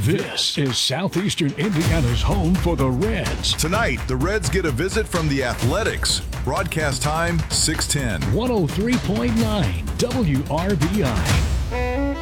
This is Southeastern Indiana's home for the Reds. Tonight, the Reds get a visit from the Athletics. Broadcast time, 6:10. 103.9 WRBI.